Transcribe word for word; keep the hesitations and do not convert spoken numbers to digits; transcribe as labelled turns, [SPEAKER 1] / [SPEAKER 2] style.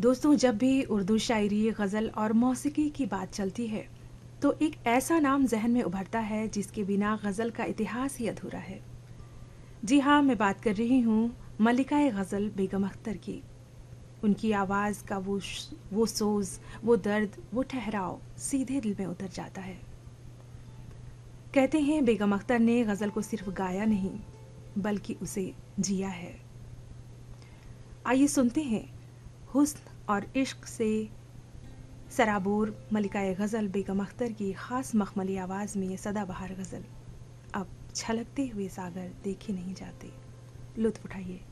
[SPEAKER 1] दोस्तों, जब भी उर्दू शायरी, गज़ल और मौसीकी की बात चलती है तो एक ऐसा नाम जहन में उभरता है जिसके बिना गज़ल का इतिहास ही अधूरा है। जी हाँ, मैं बात कर रही हूँ मल्लिका गज़ल बेगम अख्तर की। उनकी आवाज़ का वो वो सोज़, वो दर्द, वो ठहराव सीधे दिल में उतर जाता है। कहते हैं बेगम अख्तर ने गज़ल को सिर्फ गाया नहीं बल्कि उसे जिया है। आइए सुनते हैं हुस्न और इश्क से सराबोर मल्लिका गज़ल बेगम अख्तर की ख़ास मखमली आवाज़ में ये सदाबहार गज़ल। अब छलकते हुए सागर देखे नहीं जाते। लुत्फ़ उठाइए।